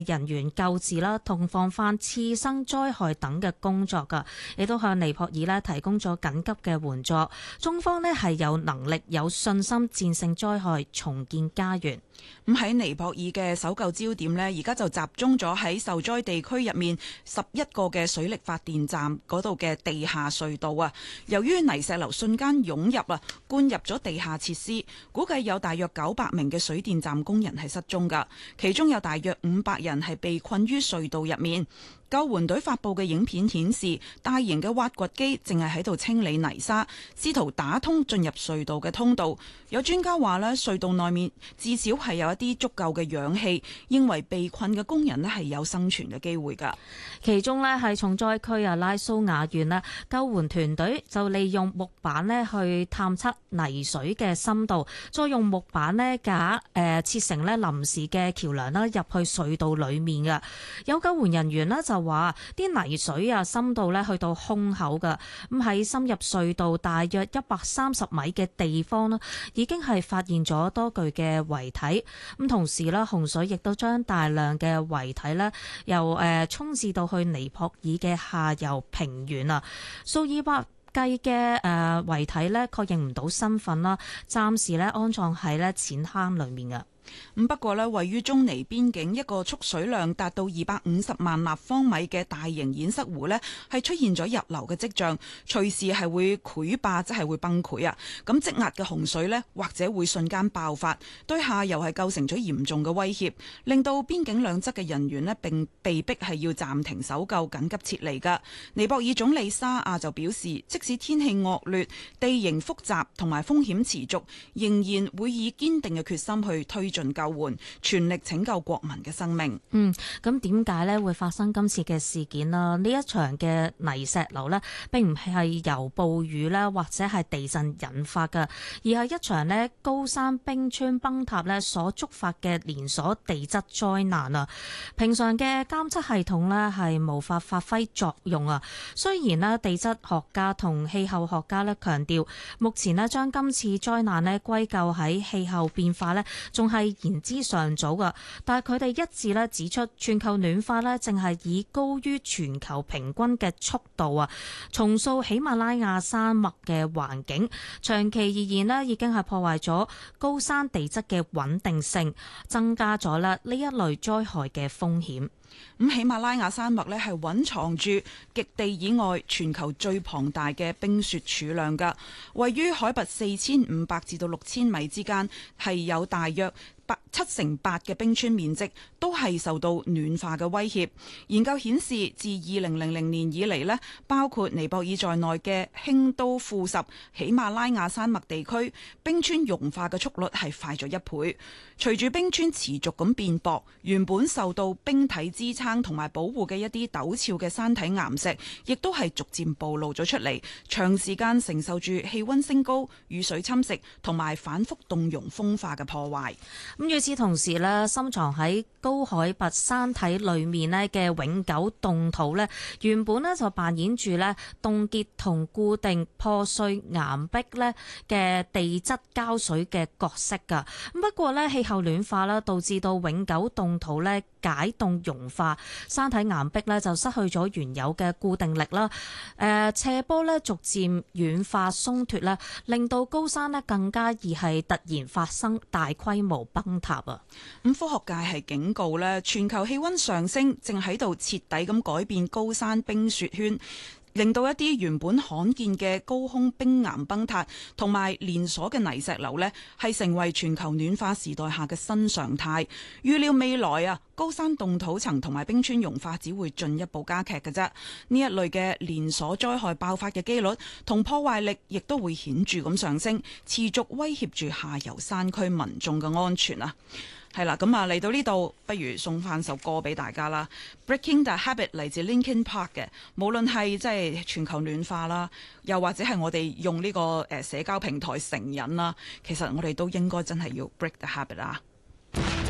人員救治啦，同防範次生災害等嘅工作㗎，亦都向尼泊爾咧提供咗緊急嘅援助。中方咧係有能力、有信心戰勝災害，重建家園。 咁喺尼泊爾嘅搜救焦點呢，而家就集中咗喺受災地區入面11個嘅水力發電站嗰度嘅地下隧道啊。由於泥石流瞬間湧入啊，灌入咗地下設施，估計有大約900名嘅水電站工人係失蹤㗎，其中有大約500人係被困於隧道入面。救援隊發布嘅影片顯示，大型嘅挖掘機正係喺度清理泥沙，試圖打通進入隧道嘅通道。有專家話呢，隧道內面至少係有一啲足夠嘅氧氣，認為被困嘅工人呢係有生存嘅機會㗎。 其中呢係重災區拉蘇瓦縣啦，救援團隊就利用木板呢去探測泥水嘅深度，再用木板呢架設成呢臨時嘅橋梁啦，入去隧道裡面嘅。有救援人員呢就話啲泥水深度咧去到胸口㗎，咁喺深入隧道大約130米嘅地方咧，已經係發現咗多具嘅遺體。咁同時咧，洪水亦都將大量嘅遺體咧由沖至到去尼泊爾嘅下游平原啊，數以百計嘅遺體咧確認唔到身份啦，暫時咧安葬喺咧淺坑裡面嘅。 不過呢，位於中尼邊境一個蓄水量達到250萬立方米嘅大型堰塞湖呢，係出現咗溢流嘅跡象，隨時係會潰壩，即係會崩潰啊！咁積壓嘅洪水呢，或者會瞬間爆發，對下游係構成咗嚴重嘅威脅，令到邊境兩側嘅人員呢並被逼係要暫停搜救，緊急撤離㗎。尼泊爾總理沙亞就表示，即使天氣惡劣、地形複雜同埋風險持續，仍然會以堅定嘅決心去推進救援，全力拯救國民嘅生命。 咁點解呢會發生今次嘅事件啦？呢一場嘅泥石流呢，並唔係由暴雨啦或者係地震引發嘅，而係一場呢高山冰川崩塌呢所觸發嘅連鎖地質災難啊！平常嘅監測系統呢係無法發揮作用啊。雖然呢地質學家同氣候學家呢強調，目前呢將今次災難呢歸咎喺氣候變化呢，仲係言之尚早㗎，但係佢哋一致咧指出，全球暖化咧正係以高於全球平均嘅速度重塑喜馬拉雅山脈嘅環境，長期而言咧已經係破壞咗高山地質嘅穩定性，增加咗呢一類災害嘅風險。 喜馬拉雅山脈呢係蘊藏住極地以外全球最龐大嘅冰雪儲量㗎，位於海拔4500至到6000米之間，係有大約7成8嘅冰川面積都係受到暖化嘅威脅。研究顯示，自2000年以嚟呢，包括尼泊爾在內嘅興都庫什喜馬拉雅山脈地區，冰川融化嘅速率係快咗1倍。隨住冰川持續咁變薄，原本受到冰體支撐同埋保護嘅一啲陡峭嘅山體岩石，亦都係逐漸暴露咗出嚟，長時間承受住氣溫升高、雨水侵蝕同埋反覆凍融風化嘅破壞。 咁與此同時咧，深藏喺高海拔山體裏面咧嘅永久凍土咧，原本咧就扮演住咧凍結同固定破碎岩壁咧嘅地質膠水嘅角色㗎。不過咧，氣候暖化啦，導致到永久凍土咧解凍融化，山體岩壁咧就失去咗原有嘅固定力啦。斜坡咧逐漸軟化鬆脫啦，令到高山咧更加易係突然發生大規模崩塌啊！ 咁科學界係警告咧，全球氣溫上升正喺度徹底咁改變高山冰雪圈，令到一啲原本罕見嘅高空冰岩崩塌同埋連鎖嘅泥石流呢，係成為全球暖化時代下嘅新常態。預料未來高山凍土層同埋冰川融化只會進一步加劇嘅啫。呢一類嘅連鎖災害爆發嘅機率同破壞力亦都會顯著咁上升，持續威脅住下游山區民眾嘅安全啊！係啦，咁嚟到呢度，不如送翻首歌俾大家啦。Breaking the Habit 嚟自 Linkin Park 嘅，無論係即係全球暖化啦，又或者係我哋用呢個社交平台成癮啦，其實我哋都應該真係要 break the habit 啊！